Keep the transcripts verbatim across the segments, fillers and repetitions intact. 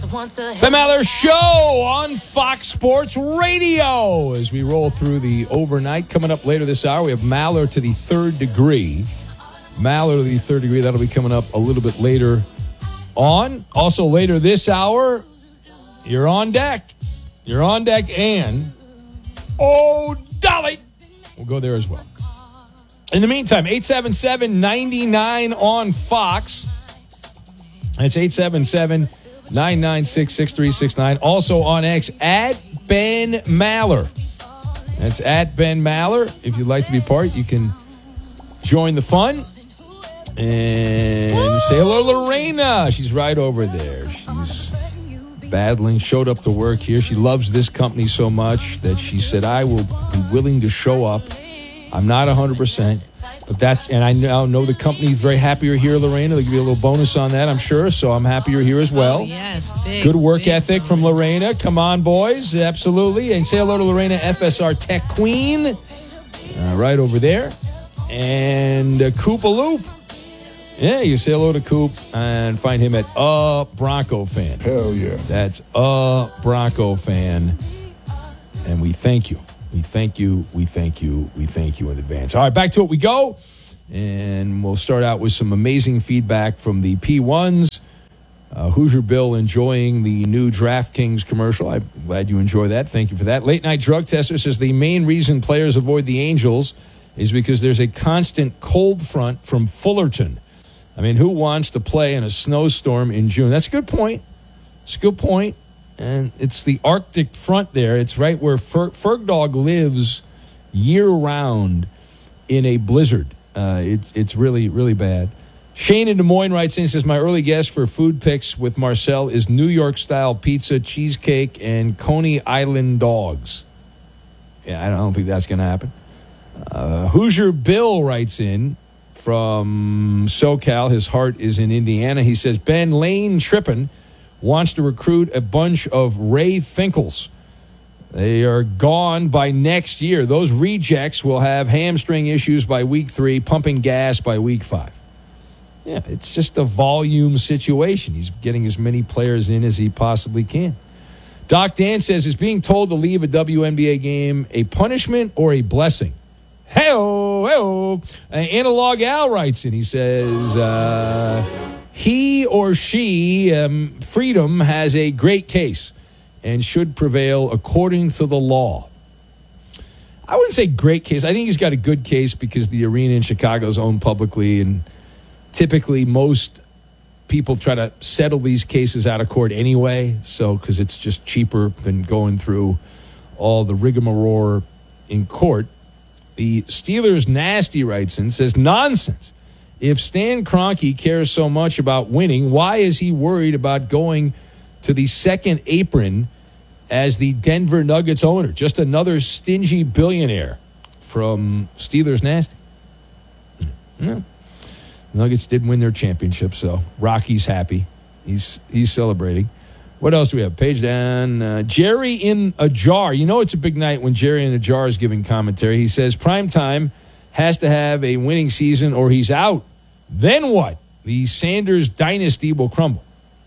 The Maller Show on Fox Sports Radio. As we roll through the overnight, coming up later this hour, we have Maller to the third degree. Maller to the third degree, that'll be coming up a little bit later on. Also later this hour, you're on deck. You're on deck and, oh, Dolly. We'll go there as well. In the meantime, eight seven seven, nine nine on Fox. That's eight seven seven, nine nine six, six three six nine. Also on X, at Ben Maller. That's at Ben Maller. If you'd like to be part, you can join the fun. And say hello to Lorena. She's right over there. She's battling, showed up to work here. She loves this company so much that she said, I will be willing to show up. I'm not one hundred percent. But that's, and I now know the company is very happy you're here, Lorena. They'll give you a little bonus on that, I'm sure. So I'm happy you're here as well. Oh, yes, big. Good work big ethic bonus. from Lorena. Come on, boys. Absolutely. And say hello to Lorena, F S R Tech Queen. Uh, right over there. And uh, Koopa Loop. Yeah, you say hello to Coop and find him at A Bronco Fan. Hell yeah. That's A Bronco Fan. And we thank you. We thank you, we thank you, we thank you in advance. All right, back to it we go. And we'll start out with some amazing feedback from the P ones. Uh, Hoosier Bill enjoying the new DraftKings commercial. I'm glad you enjoy that. Thank you for that. Late Night Drug Tester says the main reason players avoid the Angels is because there's a constant cold front from Fullerton. I mean, who wants to play in a snowstorm in June? That's a good point. It's a good point. And it's the Arctic front there. It's right where Fer- Fergdog lives year-round in a blizzard. Uh, it's it's really, really bad. Shane in Des Moines writes in and says, my early guess for food picks with Marcel is New York-style pizza, cheesecake, and Coney Island dogs. Yeah, I don't think that's going to happen. Uh, Hoosier Bill writes in from SoCal. His heart is in Indiana. He says, Ben Lane Trippin wants to recruit a bunch of Ray Finkles. They are gone by next year. Those rejects will have hamstring issues by week three, pumping gas by week five. Yeah, it's just a volume situation. He's getting as many players in as he possibly can. Doc Dan says, is being told to leave a W N B A game a punishment or a blessing? Hey-oh, hey-oh. Uh, Analog Al writes in. He says, uh, he or she, um, Freedom, has a great case and should prevail according to the law. I wouldn't say great case. I think he's got a good case because the arena in Chicago is owned publicly, and typically most people try to settle these cases out of court anyway, so because it's just cheaper than going through all the rigmarole in court. The Steelers Nasty writes in, says, nonsense. If Stan Kroenke cares so much about winning, why is he worried about going to the second apron as the Denver Nuggets owner? Just another stingy billionaire from Steelers Nasty. Yeah. Nuggets did win their championship, so Rocky's happy. He's he's celebrating. What else do we have? Page down. Uh, Jerry in a jar. You know it's a big night when Jerry in a jar is giving commentary. He says primetime has to have a winning season or he's out. Then what? The Sanders dynasty will crumble.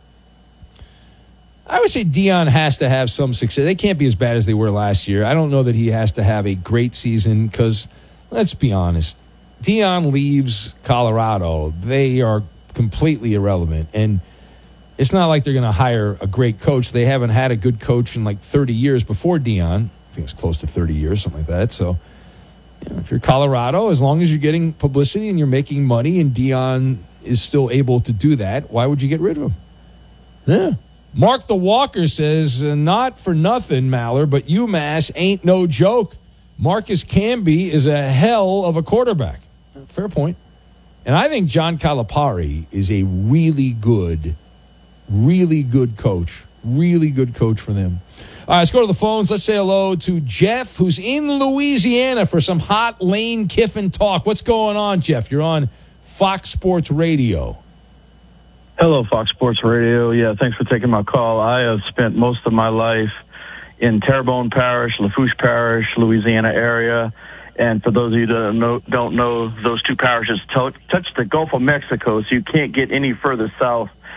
I would say Deion has to have some success. They can't be as bad as they were last year. I don't know that he has to have a great season because, let's be honest, Deion leaves Colorado. They are completely irrelevant. And it's not like they're going to hire a great coach. They haven't had a good coach in like thirty years before Deion. I think it was close to thirty years, something like that. So, you know, if you're Colorado, as long as you're getting publicity and you're making money and Deion is still able to do that, why would you get rid of him? Yeah. Mark the Walker says, uh, not for nothing, Maller, but UMass ain't no joke. Marcus Camby is a hell of a quarterback. Fair point. And I think John Calipari is a really good, really good coach. Really good coach for them. All right, let's go to the phones. Let's say hello to Jeff, who's in Louisiana for some hot Lane Kiffin talk. What's going on, Jeff? You're on Fox Sports Radio. Hello, Fox Sports Radio. Yeah, thanks for taking my call. I have spent most of my life in Terrebonne Parish, Lafourche Parish, Louisiana area. And for those of you that don't know, don't know those two parishes t- touch the Gulf of Mexico, so you can't get any further south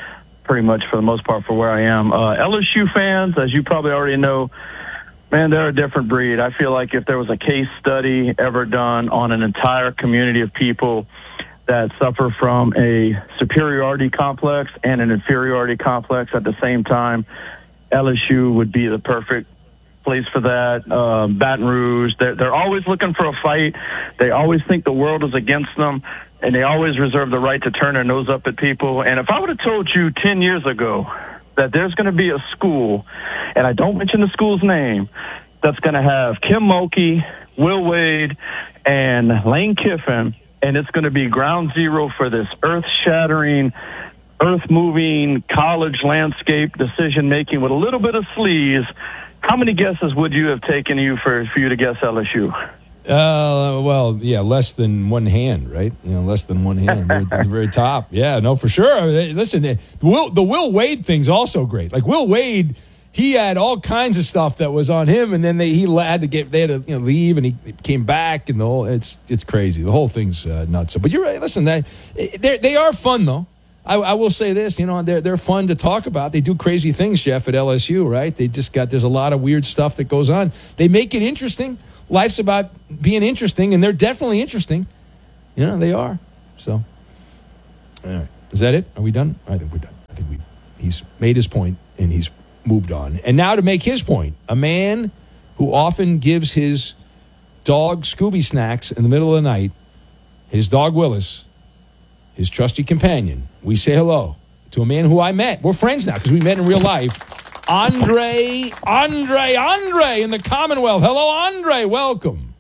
pretty much for the most part for where I am. Uh, L S U fans, as you probably already know, man, they're a different breed. I feel like if there was a case study ever done on an entire community of people that suffer from a superiority complex and an inferiority complex at the same time, L S U would be the perfect place for that. Uh, Baton Rouge, they're, they're always looking for a fight. They always think the world is against them, and they always reserve the right to turn their nose up at people. And if I would have told you ten years ago that there's going to be a school, and I don't mention the school's name, that's going to have Kim Mulkey, Will Wade, and Lane Kiffin, and it's going to be ground zero for this earth-shattering, earth-moving college landscape decision-making with a little bit of sleaze, how many guesses would you have taken you for, for you to guess L S U? Uh, well, yeah, less than one hand, right? You know, less than one hand. They're at the very top. Yeah, no, for sure. I mean, listen, the Will, the Will Wade thing's also great. Like, Will Wade, he had all kinds of stuff that was on him, and then they he had to get they had to you know leave, and he came back, and the whole it's it's crazy. The whole thing's uh, nuts. But you're right. Listen, they they are fun though. I, I will say this, you know, they're they're fun to talk about. They do crazy things, Jeff, at L S U, right? They just got there's a lot of weird stuff that goes on. They make it interesting. Life's about being interesting, and they're definitely interesting. You know, they are. So, all right, is that it? Are we done? I think we're done. I think we he's made his point, and he's moved on. And now to make his point, a man who often gives his dog Scooby snacks in the middle of the night, his dog Willis, his trusty companion. We say hello to a man who I met. We're friends now because we met in real life. Andre, Andre, Andre in the Commonwealth. Hello, Andre. Welcome.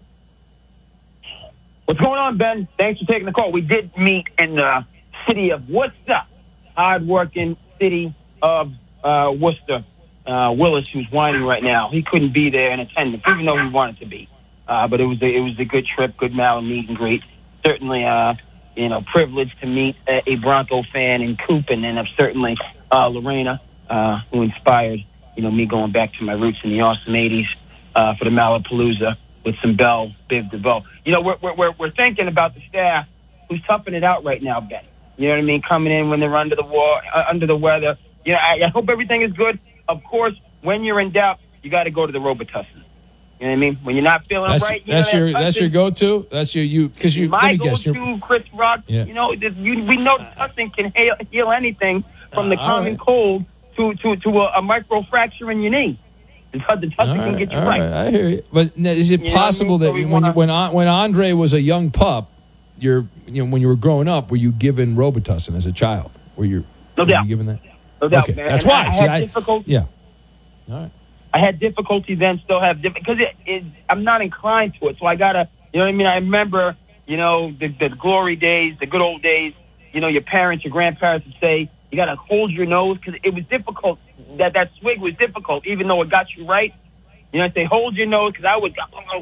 What's going on, Ben? Thanks for taking the call. We did meet in the city of Worcester, hard-working city of uh, Worcester. Uh, Willis, who's whining right now, he couldn't be there in attendance, even though he wanted to be. Uh, but it was a, it was a good trip, good mal meet and greet. Certainly, uh, you know, privileged to meet a, a Bronco fan in Coop, and then certainly uh, Lorena, uh, who inspired, you know, me going back to my roots in the awesome eighties uh, for the Malapalooza with some Bell, Biv DeVoe. You know, we're, we're, we're thinking about the staff who's toughing it out right now, Ben. You know what I mean? Coming in when they're under the war, uh, under the weather. You know, I, I hope everything is good. Of course, when you're in doubt, you got to go to the Robitussin. You know what I mean? When you're not feeling that's, right, you that's know, your that that's your go-to. That's your you because you. My let me go-to, guess, Chris Rock. Yeah. You know, this, you, we know Tussin can heal, heal anything from the uh, common right. cold to to to a, a microfracture in your knee. The Tussin all can right, get you all right. right. I hear you. But is it You possible know what I mean? that So when wanna, you, when An- when Andre was a young pup, you're you know when you were growing up, were you given Robitussin as a child? Were you? No were doubt. You given that? No doubt, okay, man. that's And why. I, I See, had I, difficulty. yeah. All right. I had difficulty then, still have difficulty, because it, it, I'm not inclined to it. So I got to, you know what I mean? I remember, you know, the, the glory days, the good old days, you know, your parents, your grandparents would say, you got to hold your nose, because it was difficult. That, that swig was difficult, even though it got you right. You know, I say, hold your nose, because I would,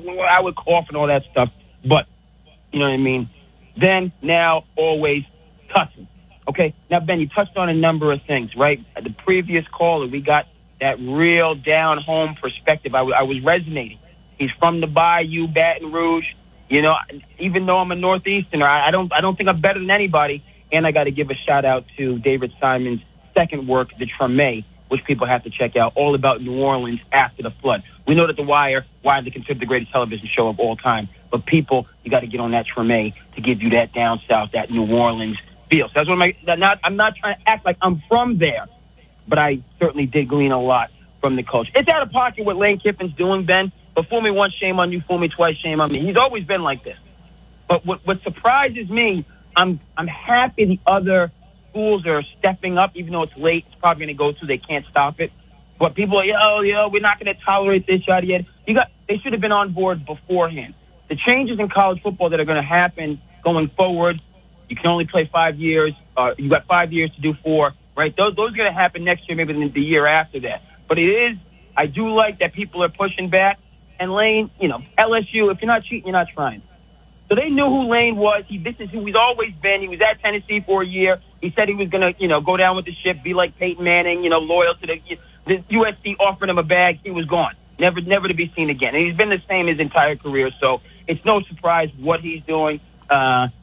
I would cough and all that stuff. But, you know what I mean? Then, now, always, Tussin. Okay? Now, Ben, you touched on a number of things, right? The previous caller, we got that real down-home perspective. I, w- I was resonating. He's from the Bayou, Baton Rouge. You know, even though I'm a Northeasterner, I, I don't I don't think I'm better than anybody. And I got to give a shout-out to David Simon's second work, The Treme, which people have to check out, all about New Orleans after the flood. We know that The Wire, widely considered the greatest television show of all time. But people, you got to get on that Treme to give you that down south, that New Orleans feel. So that's what I'm, that not, I'm not trying to act like I'm from there, but I certainly did glean a lot from the coach. It's out of pocket what Lane Kiffin's doing, Ben. But fool me once, shame on you. Fool me twice, shame on me. He's always been like this. But what, what surprises me, I'm I'm happy the other schools are stepping up, even though it's late. It's probably going to go through. They can't stop it. But people are, yo, yo, we're not going to tolerate this, yada, yada. You got, they should have been on board beforehand. The changes in college football that are going to happen going forward, you can only play five years. Uh, you got five years to do four. Right, those those are going to happen next year, maybe the year after that. But it is, I do like that people are pushing back. And Lane, you know, L S U, if you're not cheating, you're not trying. So they knew who Lane was. He, this is who he's always been. He was at Tennessee for a year. He said he was going to, you know, go down with the ship, be like Peyton Manning, you know, loyal to the, the U S C offered him a bag. He was gone, never, never to be seen again. And he's been the same his entire career. So it's no surprise what he's doing. Uh,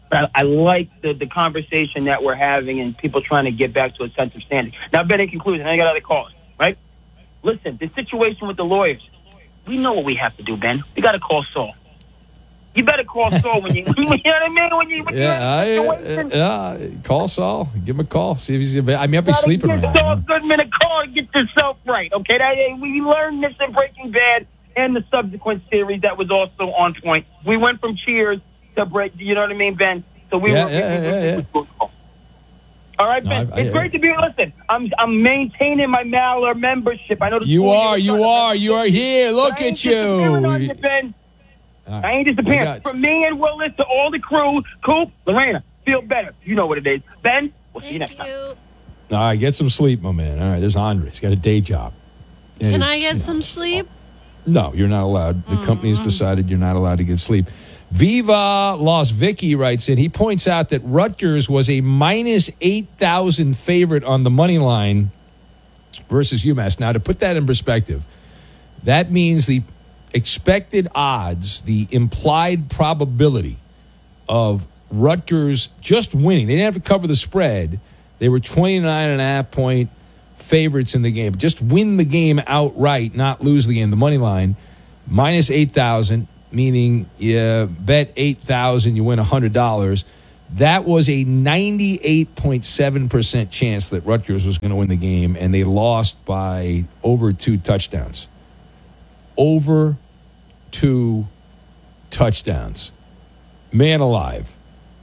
But I, I like the, the conversation that we're having and people trying to get back to a sense of standing. Now, Ben, in conclusion, I got other calls, right? Listen, the situation with the lawyers, we know what we have to do, Ben. We got to call Saul. You better call Saul when you, you know what I mean? When you, when yeah, you're in I, uh, yeah, call Saul. Give him a call. See if he's. I mean, I'll be sleeping right now. Saul Goodman a call and get yourself right, okay? That, we learned this in Breaking Bad and the subsequent series that was also on point. We went from Cheers to break. You know what I mean, Ben? So we yeah, were. Yeah, we, yeah, we, yeah. All right, Ben. No, I, it's I, great to be. Listen, I'm I'm maintaining my Maller membership. I know the you are. You are. You are here. Look at you. On you, Ben. Right. I ain't disappearing. From me and Willis to all the crew, Coop, Lorena, feel better. You know what it is. Ben, we'll see you next time. All right, get some sleep, my man. All right, there's Andre. He's got a day job. And Can I get you know, some sleep? No, you're not allowed. The mm-hmm. company's decided you're not allowed to get sleep. Viva Las Vicky writes in. He points out that Rutgers was a minus eight thousand favorite on the money line versus UMass. Now, to put that in perspective, that means the expected odds, the implied probability of Rutgers just winning. They didn't have to cover the spread. They were twenty-nine and a half point favorites in the game. Just win the game outright, not lose the game. The money line, minus eight thousand, meaning you bet eight thousand, you win one hundred dollars. That was a ninety-eight point seven percent chance that Rutgers was going to win the game, and they lost by over two touchdowns. Over two touchdowns. Man alive.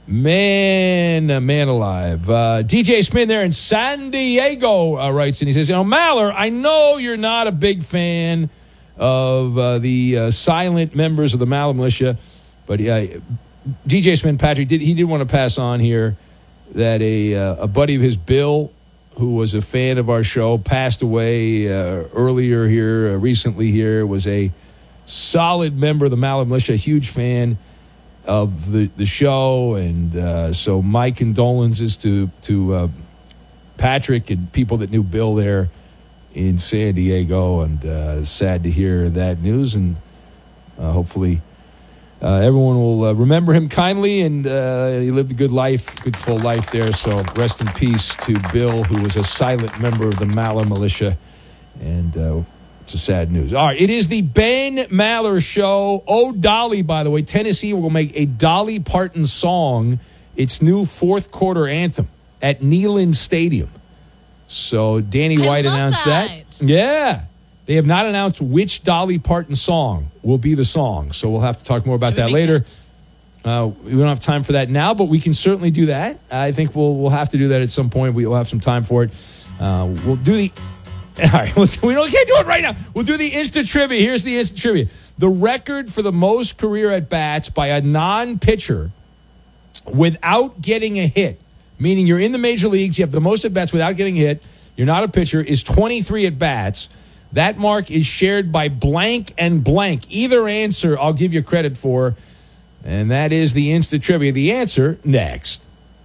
Man, man alive. Uh, D J Smith there in San Diego uh, writes, and he says, you know, Maller, I know you're not a big fan of uh, the uh, silent members of the Maller militia, but uh, D J Smith, Patrick, did he did want to pass on here that a, uh, a buddy of his, Bill, who was a fan of our show, passed away uh, earlier here, uh, recently here, was a solid member of the Maller militia, a huge fan of the, the show. And uh, so my condolences to, to uh, Patrick and people that knew Bill there in San Diego. And uh, sad to hear that news. And uh, hopefully uh, everyone will uh, remember him kindly. And uh, he lived a good life, good full life there. So rest in peace to Bill, who was a silent member of the Maller militia. And uh, it's a sad news. All right, it is the Ben Maller Show. Oh, Dolly, by the way, Tennessee will make a Dolly Parton song, its new fourth quarter anthem at Neyland Stadium. So Danny I White love announced that. that. Yeah. They have not announced which Dolly Parton song will be the song. So we'll have to talk more about Should that we later. guess? Uh, we don't have time for that now, but we can certainly do that. I think we'll we'll have to do that at some point. We'll have some time for it. Uh, we'll do the... All right, we'll do, we don't, can't do it right now. We'll do the instant trivia. Here's the instant trivia. The record for the most career at-bats by a non-pitcher without getting a hit, meaning you're in the major leagues, you have the most at-bats without getting a hit, you're not a pitcher, is twenty-three at-bats. That mark is shared by blank and blank. Either answer I'll give you credit for, and that is the instant trivia. The answer next.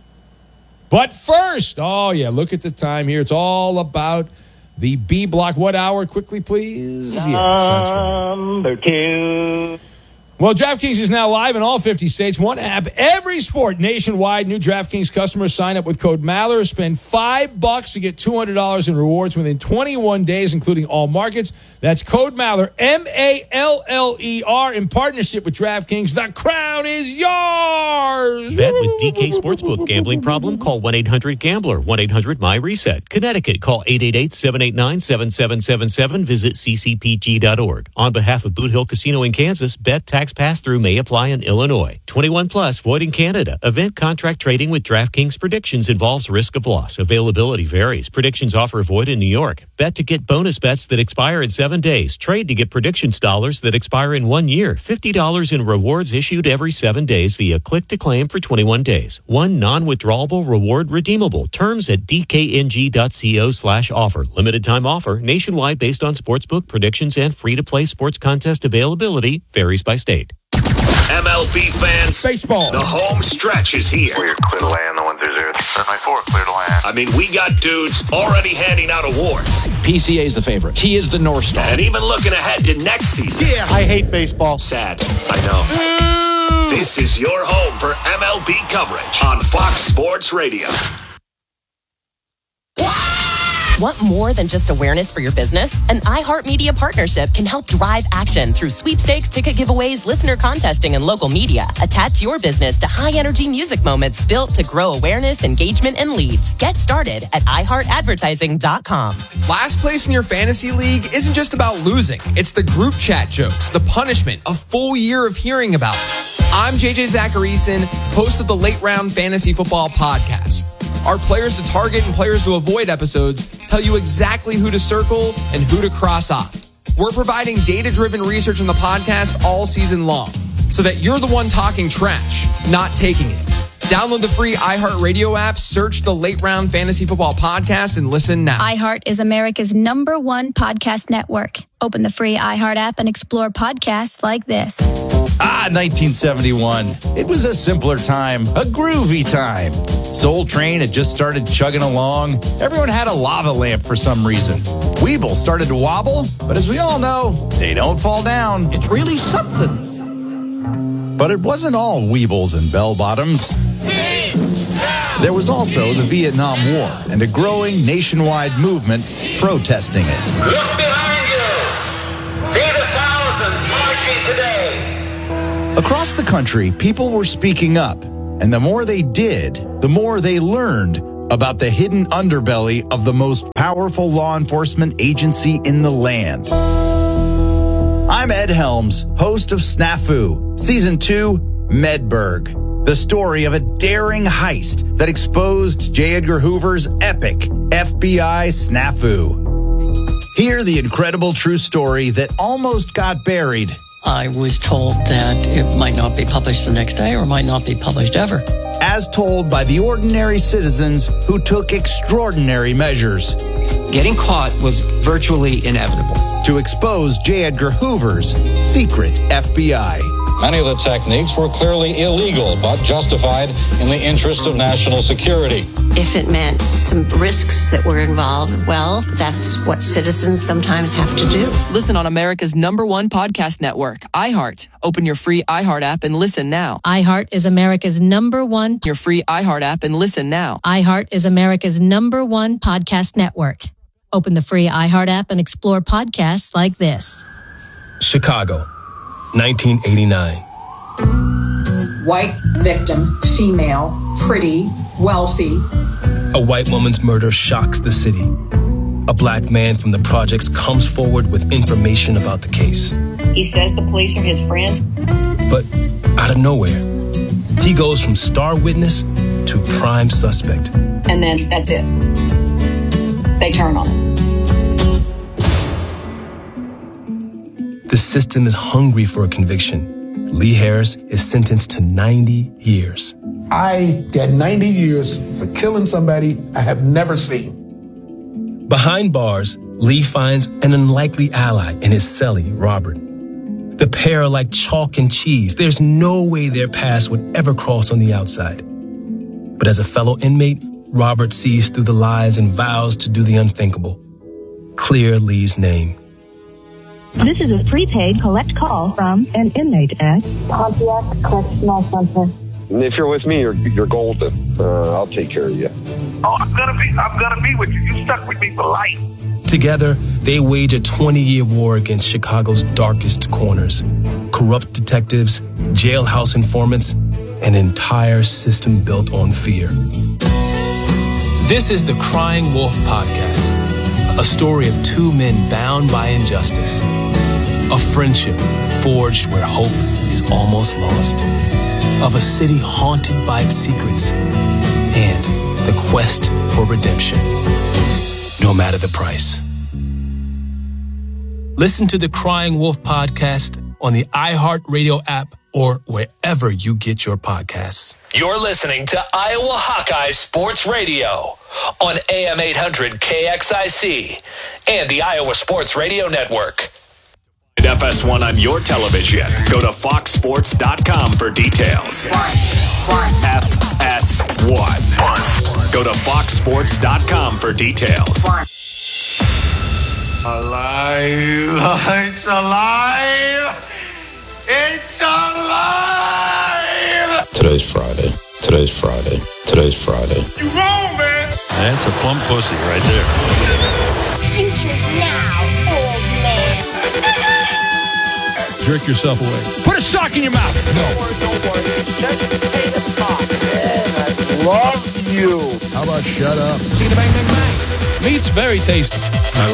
But first, oh, yeah, look at the time here. It's all about the B block. What hour? Quickly, please. Yes, that's right. Number two. Well, DraftKings is now live in all fifty states. One app, every sport nationwide. New DraftKings customers sign up with code Maller. Spend five bucks to get two hundred dollars in rewards within twenty-one days, including all markets. That's code Maller, M A L L E R, in partnership with DraftKings. The crown is yours. Bet with D K Sportsbook. Gambling problem? Call one eight hundred gambler, one eight hundred my reset. Connecticut, call eight eight eight, seven eight nine, seven seven seven seven. Visit c c p g dot org. On behalf of Boot Hill Casino in Kansas, bet tax pass-through may apply in Illinois. twenty-one plus, void in Canada. Event contract trading with DraftKings Predictions involves risk of loss. Availability varies. Predictions offer void in New York. Bet to get bonus bets that expire in seven days. Trade to get predictions dollars that expire in one year. fifty dollars in rewards issued every seven days via click to claim for twenty-one days. One non-withdrawable reward redeemable. Terms at dkng.co slash offer. Limited time offer. Nationwide based on sportsbook predictions and free-to-play sports contest availability. Varies by state. M L B fans, Baseball. The home stretch is here. We're clear to land the one through zero. seven four, clear to land. I mean, we got dudes already handing out awards. P C A is the favorite. He is the North Star. And even looking ahead to next season. Yeah, I hate baseball. Sad, I know. This is your home for M L B coverage on Fox Sports Radio. Want more than just awareness for your business? An iHeartMedia partnership can help drive action through sweepstakes, ticket giveaways, listener contesting, and local media. Attach your business to high-energy music moments built to grow awareness, engagement, and leads. Get started at i heart advertising dot com. Last place in your fantasy league isn't just about losing. It's the group chat jokes, the punishment, a full year of hearing about it. I'm J J Zacharyson, host of the Late Round Fantasy Football Podcast. Our players to target and players to avoid episodes tell you exactly who to circle and who to cross off. We're providing data-driven research in the podcast all season long so that you're the one talking trash, not taking it. Download the free iHeartRadio app, search the Late Round Fantasy Football Podcast, and listen now. iHeart is America's number one podcast network. Open the free iHeart app and explore podcasts like this. Ah, nineteen seventy-one. It was a simpler time, a groovy time. Soul Train had just started chugging along. Everyone had a lava lamp for some reason. Weeble started to wobble, but as we all know, they don't fall down. It's really something. But it wasn't all Weebles and bell-bottoms. There was also the Vietnam War and a growing nationwide movement protesting it. Look behind you. See the thousands marching today. Across the country, people were speaking up, and the more they did, the more they learned about the hidden underbelly of the most powerful law enforcement agency in the land. I'm Ed Helms, host of Snafu, Season two, Medberg, the story of a daring heist that exposed J. Edgar Hoover's epic F B I snafu. Hear the incredible true story that almost got buried. I was told that it might not be published the next day or might not be published ever. As told by the ordinary citizens who took extraordinary measures. Getting caught was virtually inevitable. To expose J. Edgar Hoover's secret F B I. Many of the techniques were clearly illegal, but justified in the interest of national security. If it meant some risks that were involved, well, that's what citizens sometimes have to do. Listen on America's number one podcast network, iHeart. Open your free iHeart app and listen now. iHeart is America's number one. Your free iHeart app and listen now. iHeart is America's number one podcast network. Open the free iHeart app and explore podcasts like this. Chicago, nineteen eighty-nine. White victim, female, pretty, wealthy. A white woman's murder shocks the city. A black man from the projects comes forward with information about the case. He says the police are his friends. But out of nowhere, he goes from star witness to prime suspect. And then that's it. They turn on him. The system is hungry for a conviction. Lee Harris is sentenced to ninety years. I got ninety years for killing somebody I have never seen. Behind bars, Lee finds an unlikely ally in his cellie, Robert. The pair are like chalk and cheese. There's no way their paths would ever cross on the outside. But as a fellow inmate, Robert sees through the lies and vows to do the unthinkable. Clear Lee's name. This is a prepaid collect call from an inmate at Pontiac Correctional Center. If you're with me, you're, you're golden. Uh, I'll take care of you. Oh, I'm gonna be, I'm gonna be with you. You stuck with me for life. Together, they wage a twenty-year war against Chicago's darkest corners. Corrupt detectives, jailhouse informants, an entire system built on fear. This is the Crying Wolf Podcast, a story of two men bound by injustice, a friendship forged where hope is almost lost, of a city haunted by its secrets, and the quest for redemption, no matter the price. Listen to the Crying Wolf Podcast on the iHeartRadio app or wherever you get your podcasts. You're listening to Iowa Hawkeye Sports Radio on A M eight hundred K X I C and the Iowa Sports Radio Network. F S one on your television. Go to fox sports dot com for details. F S one. Go to fox sports dot com for details. Alive! It's alive! It's alive! Friday. Today's Friday. Today's Friday. You wrong, man. That's a plump pussy right there. Future's now, old man. Jerk yourself away. Put a sock in your mouth. No. Don't worry, don't worry. Just pay the cost. Yeah, I love you. How about shut up? Bang, bang, bang. Meat's very tasty.